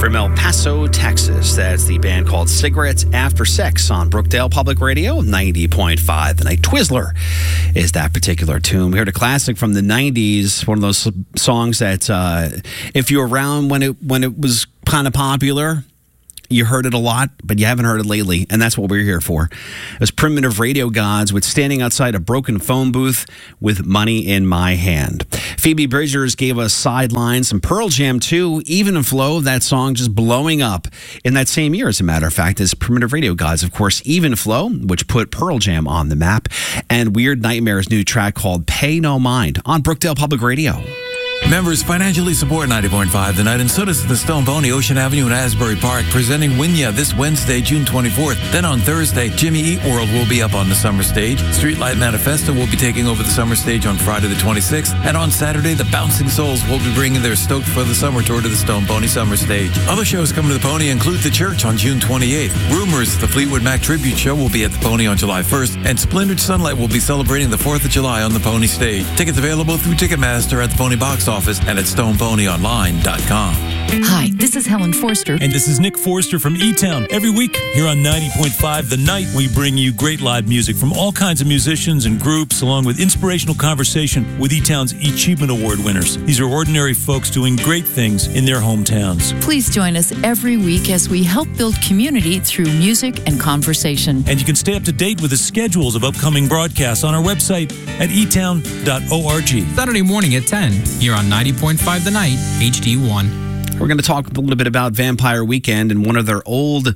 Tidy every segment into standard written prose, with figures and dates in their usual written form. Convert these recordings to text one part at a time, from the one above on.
From El Paso, Texas, that's the band called Cigarettes After Sex on Brookdale Public Radio, 90.5. The Night Twizzler is that particular tune. We heard a classic from the 90s, one of those songs that if you were around when it was kind of popular, you heard it a lot, but you haven't heard it lately, and that's what we're here for. It was Primitive Radio Gods with Standing Outside a Broken Phone Booth with Money in My Hand. Phoebe Bridgers gave us Sidelines, some Pearl Jam too, Even Flow, that song just blowing up in that same year, as a matter of fact, as Primitive Radio Gods. Of course, Even Flow, which put Pearl Jam on the map, and Weird Nightmare's new track called Pay No Mind on Brookdale Public Radio. Members financially support 90.5 The Night, and so does the Stone Pony, Ocean Avenue in Asbury Park, presenting Winya this Wednesday, June 24th. Then on Thursday, Jimmy Eat World will be up on the summer stage. Streetlight Manifesto will be taking over the summer stage on Friday the 26th. And on Saturday, the Bouncing Souls will be bringing their Stoked for the Summer tour to the Stone Pony summer stage. Other shows coming to the Pony include The Church on June 28th. Rumors, the Fleetwood Mac Tribute Show, will be at the Pony on July 1st. And Splintered Sunlight will be celebrating the 4th of July on the Pony stage. Tickets available through Ticketmaster at the Pony box office and at StonePonyOnline.com. Hi, this is Helen Forster. And this is Nick Forster from E-Town. Every week here on 90.5 The Night, we bring you great live music from all kinds of musicians and groups, along with inspirational conversation with E-Town's Achievement Award winners. These are ordinary folks doing great things in their hometowns. Please join us every week as we help build community through music and conversation. And you can stay up to date with the schedules of upcoming broadcasts on our website at etown.org. Saturday morning at 10 here on 90.5 The Night, HD1. We're going to talk a little bit about Vampire Weekend, and one of their old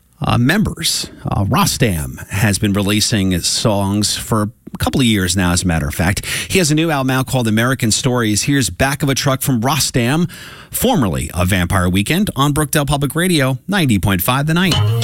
members, Rostam, has been releasing songs for a couple of years now, as a matter of fact. He has a new album out called American Stories. Here's Back of a Truck from Rostam, formerly of Vampire Weekend, on Brookdale Public Radio, 90.5 The Night.